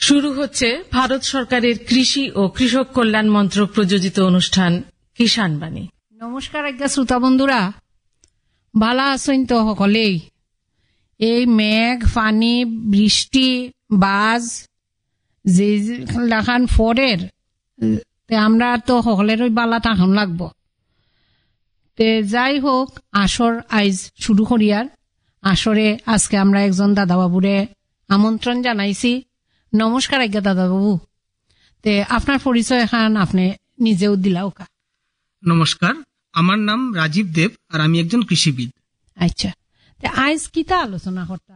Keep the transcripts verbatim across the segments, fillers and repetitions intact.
শুরু হচ্ছে ভারত সরকারের কৃষি ও কৃষক কল্যাণ মন্ত্রক প্রযোজিত অনুষ্ঠান কিষাণ বাণী। নমস্কার আজ্ঞা শ্রোতা বন্ধুরা, ভালো আছেন তো সকলেই? এই মেঘ পানি বৃষ্টি বাজ যে লাখান ফরের আমরা তো সকলের ওই বালা তাহন লাগবো। তে যাই হোক, আসর আইজ শুরু করিয়ার আসরে আজকে আমরা একজন দাদাবাবুরে আমন্ত্রণ জানাইছি। নমস্কার আজ্ঞা দাদাবাবু, তে আপনার পরিচয় এখান আপনি নিজেও দিলাও কা। নমস্কার, আমার নাম রাজীব দেব আর আমি একজন কৃষিবিদ। আচ্ছা, আজ কিতা আলোচনা করতা?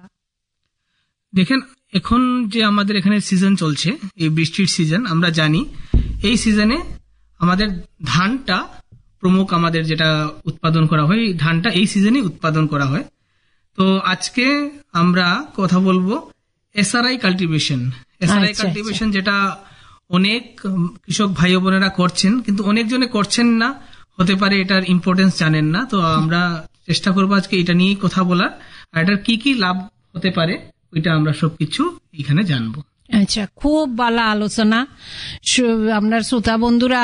দেখেন, এখন যে আমাদের এখানে সিজন চলছে, এই বৃষ্টির সিজন, আমরা জানি এই সিজনে আমাদের ধানটা প্রমুখ, আমাদের যেটা উৎপাদন করা হয় এই ধানটা এই সিজনে উৎপাদন করা হয়। তো আজকে আমরা কথা বলবো এসআরআই কাল্টিভেশন। এসআরআই কাল্টিভেশন যেটা অনেক কৃষক ভাই বোনেরা করছেন, কিন্তু অনেকজনে করছেন না, হতে পারে এটার ইম্পর্টেন্স জানেন না। তো আমরা চেষ্টা করবো আজকে এটা নিয়ে কথা বলার, আর এটার কি কি লাভ হতে পারে ওইটা আমরা সবকিছু এখানে জানবো। আচ্ছা, খুব ভালো আলোচনা। আপনার শ্রোতা বন্ধুরা,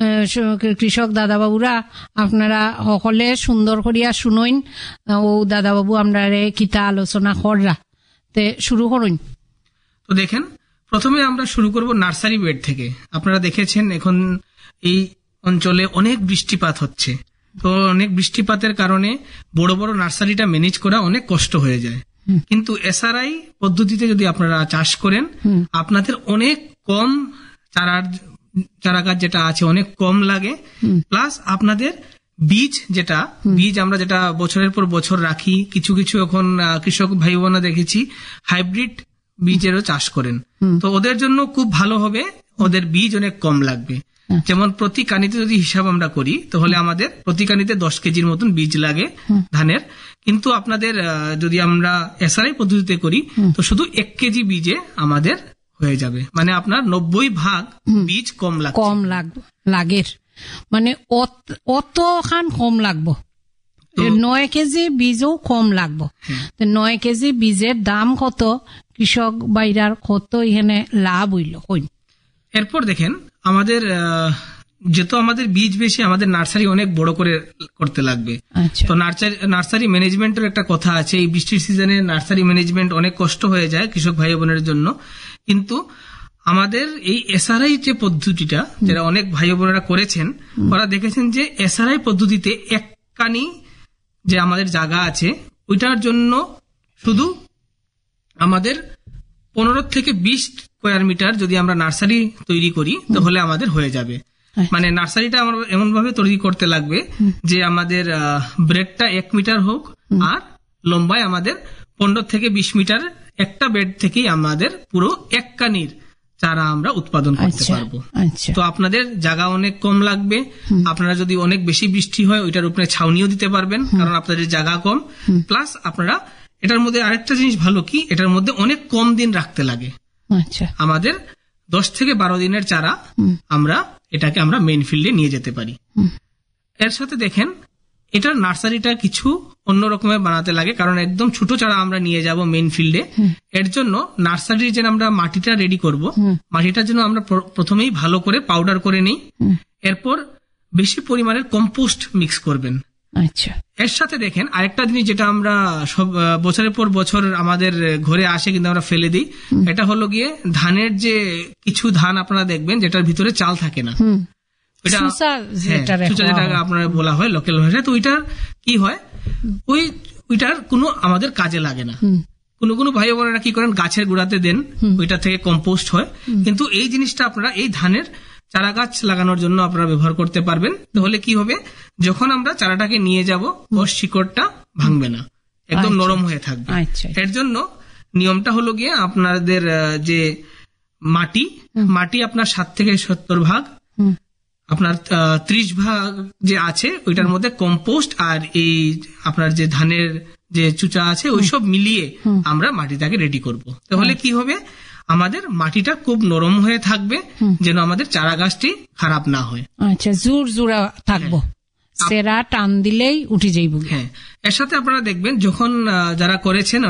কৃষক দাদাবাবুরা, আপনারা সকলে সুন্দর করিয়া শুনইন ও দাদাবাবু আমরা কিতা আলোচনা কররা। তে শুরু করুন। তো দেখেন, প্রথমে আমরা শুরু করব নার্সারি বেড থেকে। আপনারা দেখেছেন এখন এই অঞ্চলে অনেক বৃষ্টিপাত হচ্ছে, তো অনেক বৃষ্টিপাতের কারণে বড় বড় নার্সারিটা ম্যানেজ করা অনেক কষ্ট হয়ে যায়। কিন্তু এসআরআই পদ্ধতিতে যদি আপনারা চাষ করেন, আপনাদের অনেক কম চারার চারা গাছ যেটা আছে অনেক কম লাগে, প্লাস আপনাদের বীজ যেটা বীজ আমরা যেটা বছরের পর বছর রাখি, কিছু কিছু এখন কৃষক ভাই বোনা দেখেছি হাইব্রিড বীজেরও চাষ করেন, তো ওদের জন্য খুব ভালো হবে, ওদের বীজ অনেক কম লাগবে। যেমন প্রতি কানিতে যদি হিসাব আমরা করি তাহলে আমাদের প্রতি কানিতে দশ কেজির মতন বীজ লাগে ধানের, কিন্তু আপনাদের যদি আমরা এসআরআই পদ্ধতিতে করি তো শুধু এক কেজি বীজে আমাদের হয়ে যাবে, মানে আপনার নব্বই ভাগ বীজ কম লাগে কম লাগে মানে অত খান কম লাগবো, নয় কেজি বীজও কম লাগবো। নয় কেজি বীজের দাম কত, কৃষক বাইরার কত এখানে লাভ হইল? এরপর দেখেন, আমাদের যেহেতু আমাদের বীজ বেশি, আমাদের নার্সারি অনেক বড় করে করতে লাগবে। তো নার্সারি নার্সারি ম্যানেজমেন্টের একটা কথা আছে, এই বৃষ্টির সিজনে নার্সারি ম্যানেজমেন্ট অনেক কষ্ট হয়ে যায় কৃষক ভাই বোনের জন্য। কিন্তু আমাদের এই এসআরআই যে পদ্ধতিটা, যেটা অনেক ভাই বোনেরা করেছেন, ওরা দেখেছেন যে এসআরআই পদ্ধতিতে এক কানি যে আমাদের জায়গা আছে ওইটার জন্য শুধু আমাদের পনেরো থেকে বিশ স্কোয়ার মিটার যদি আমরা নার্সারি তৈরি করি তাহলে আমাদের হয়ে যাবে। মানে নার্সারিটা আমরা এমন ভাবে তৈরি করতে লাগবে যে আমাদের ব্রেডটা এক মিটার হোক আর লম্বায় আমাদের পনেরো থেকে বিশ মিটার, একটা বেড থেকেই আমাদের পুরো এক কানির চারা আমরা উৎপাদন করতে পারবো। তো আপনাদের জায়গা অনেক কম লাগবে, আপনারা যদি অনেক বেশি বৃষ্টি হয় ওইটার উপরে ছাউনিও দিতে পারবেন, কারণ আপনাদের জায়গা কম। প্লাস আপনারা এটার মধ্যে আরেকটা জিনিস ভালো কি, এটার মধ্যে অনেক কম দিন রাখতে লাগে। আমাদের দশ থেকে বারো দিনের চারা আমরা এটাকে আমরা মেইন ফিল্ডে নিয়ে যেতে পারি। এর সাথে দেখেন, এটার নার্সারিটা কিছু অন্য রকমের বানাতে লাগে, কারণ একদম ছোট চারা আমরা নিয়ে যাব মেইন ফিল্ডে। এর জন্য নার্সারির যে আমরা মাটিটা রেডি করব, মাটিটার জন্য আমরা প্রথমেই ভালো করে পাউডার করে নিই। এরপর বেশি পরিমাণের কম্পোস্ট মিক্স করবেন। আচ্ছা, এর সাথে দেখেন আরেকটা জিনিস যেটা আমরা সব বছরের পর বছর আমাদের ঘরে আসে কিন্তু আমরা ফেলে দিই, এটা হলো গিয়ে ধানের যে কিছু ধান আপনারা দেখবেন যেটার ভিতরে চাল থাকে না, যেটা আপনারা বলা হয় লোকাল ভাষায়। তো ওইটার কি হয়, ওই ওইটার কোনো আমাদের কাজে লাগে না। কোনো কোনো ভাই বোনেরা কি করেন, গাছের গোড়াতে দেন, ওইটা থেকে কম্পোস্ট হয়। কিন্তু এই জিনিসটা আপনারা এই ধানের চারা গাছ লাগানোর জন্য আপনারা ব্যবহার করতে পারবেন। তাহলে কি হবে, যখন আমরা চারাটাকে নিয়ে যাব ওর শিকড়টা ভাঙবে না, একদম নরম হয়ে থাকবে। এর জন্য নিয়মটা হলো গিয়ে আপনাদের যে মাটি মাটি আপনার সাত থেকে সত্তর ভাগ, আপনার ত্রিশ ভাগ যে আছে ওইটার মধ্যে কম্পোস্ট আর এই আপনার যে ধানের যে চুচা আছে ওইসব মিলিয়ে আমরা মাটিটাকে রেডি করব। তাহলে কি হবে, আমাদের মাটিটা খুব নরম হয়ে থাকবে, যেন আমাদের চারা গাছটি খারাপ না হয়। আচ্ছা, জোর জোড়া থাকবো, সেরা টান দিলেই উঠে যাইব। হ্যাঁ, এর সাথে আপনারা দেখবেন যখন যারা করেছেন